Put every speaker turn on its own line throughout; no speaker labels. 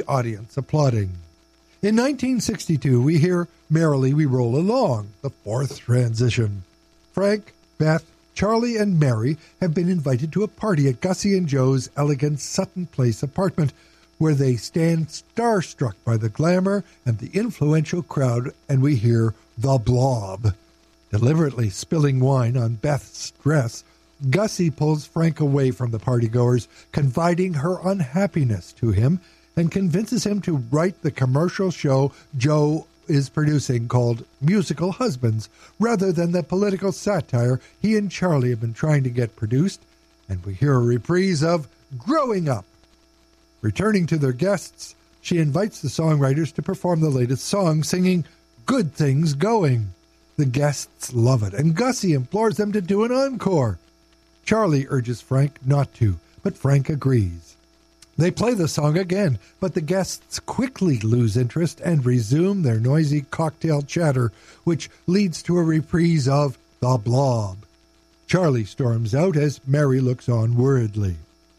audience applauding. In 1962, we hear Merrily We Roll Along, the fourth transition. Frank, Beth, Charlie, and Mary have been invited to a party at Gussie and Joe's elegant Sutton Place apartment, where they stand starstruck by the glamour and the influential crowd, and we hear The Blob. Deliberately spilling wine on Beth's dress, Gussie pulls Frank away from the partygoers, confiding her unhappiness to him, and convinces him to write the commercial show Joe is producing called Musical Husbands, rather than the political satire he and Charlie have been trying to get produced, and we hear a reprise of Growing Up. Returning to their guests, she invites the songwriters to perform the latest song, singing Good Things Going. The guests love it, and Gussie implores them to do an encore. Charlie urges Frank not to, but Frank agrees. They play the song again, but the guests quickly lose interest and resume their noisy cocktail chatter, which leads to a reprise of The Blob. Charlie storms out as Mary looks on worriedly.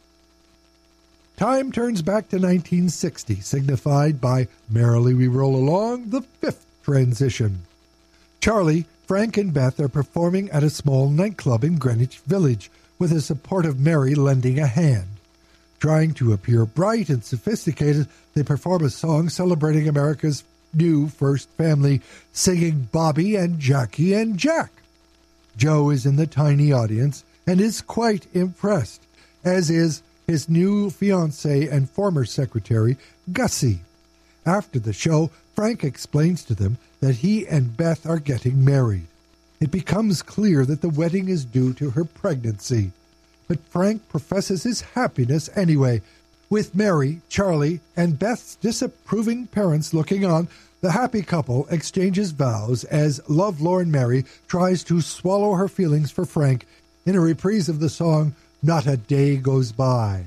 Time turns back to 1960, signified by Merrily We Roll Along, the fifth transition. Charlie, Frank, and Beth are performing at a small nightclub in Greenwich Village, with the support of Mary lending a hand. Trying to appear bright and sophisticated, they perform a song celebrating America's new first family, singing Bobby and Jackie and Jack. Joe is in the tiny audience and is quite impressed, as is his new fiancée and former secretary, Gussie. After the show, Frank explains to them that he and Beth are getting married. It becomes clear that the wedding is due to her pregnancy, but Frank professes his happiness anyway. With Mary, Charlie, and Beth's disapproving parents looking on, the happy couple exchanges vows as lovelorn Mary tries to swallow her feelings for Frank in a reprise of the song Not a Day Goes By.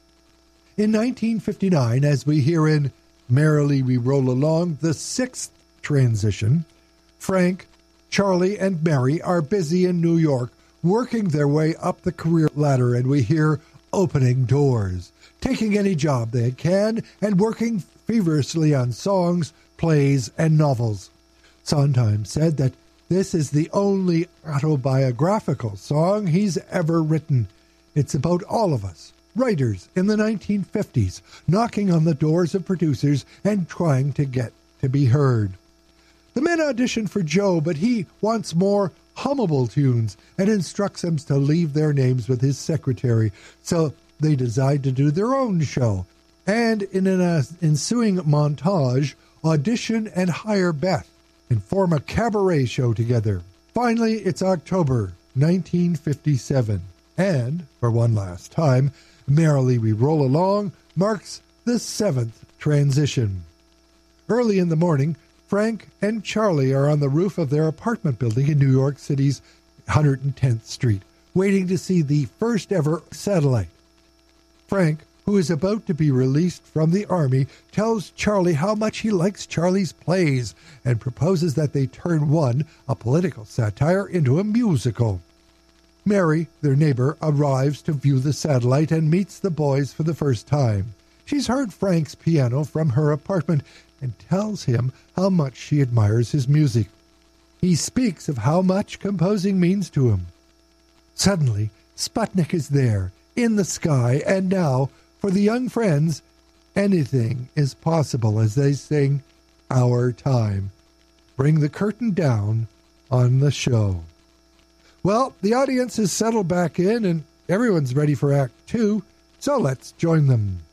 In 1959, as we hear in Merrily We Roll Along, the sixth transition, Frank, Charlie, and Mary are busy in New York, working their way up the career ladder, and we hear Opening Doors, taking any job they can and working feverishly on songs, plays, and novels. Sondheim said that this is the only autobiographical song he's ever written. It's about all of us, writers in the 1950s, knocking on the doors of producers and trying to get to be heard. The men audition for Joe, but he wants more hummable tunes and instructs them to leave their names with his secretary, so they decide to do their own show, and in an ensuing montage, audition and hire Beth and form a cabaret show together. Finally, it's October 1957, and, for one last time, Merrily We Roll Along marks the seventh transition. Early in the morning, Frank and Charlie are on the roof of their apartment building in New York City's 110th Street, waiting to see the first ever satellite. Frank, who is about to be released from the Army, tells Charlie how much he likes Charlie's plays and proposes that they turn one, a political satire, into a musical. Mary, their neighbor, arrives to view the satellite and meets the boys for the first time. She's heard Frank's piano from her apartment and tells him how much she admires his music. He speaks of how much composing means to him. Suddenly, Sputnik is there, in the sky, and now, for the young friends, anything is possible as they sing Our Time. Bring the curtain down on the show. Well, the audience has settled back in, and everyone's ready for Act 2, so let's join them.